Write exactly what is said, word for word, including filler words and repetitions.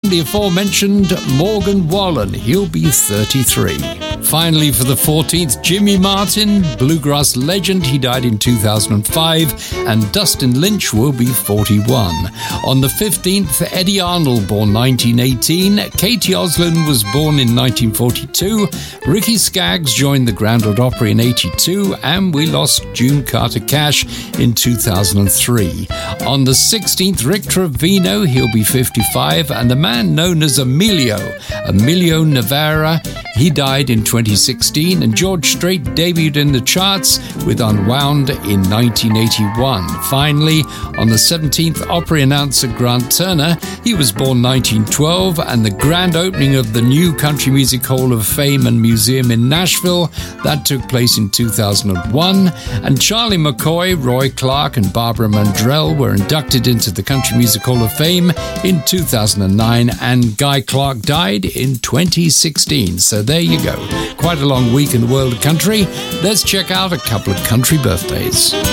the aforementioned Morgan Wallen. He'll be thirty-three. Finally, for the fourteenth, Jimmy Martin, bluegrass legend. He died in two thousand five. And Dustin Lynch will be forty-one. On the fifteenth, Eddie Arnold, born nineteen eighteen. Katie Oslin was born in nineteen forty-two. Ricky Skaggs joined the Grand Ole Opry in eighty-two. And we lost June Carter Cash in two thousand three. On the sixteenth, Rick Trevino, he'll be fifty-five. And the man known as Emilio, Emilio Navarra, he died in twenty sixteen, and George Strait debuted in the charts with Unwound in nineteen eighty-one. Finally, on the seventeenth, Opry announcer Grant Turner, he was born nineteen twelve, and the grand opening of the new Country Music Hall of Fame and Museum in Nashville, that took place in two thousand one, and Charlie McCoy, Roy Clark, and Barbara Mandrell were inducted into the Country Music Hall of Fame in two thousand nine, and Guy Clark died in twenty sixteen. So there you go. Quite a long week in the world of country. Let's check out a couple of country birthdays.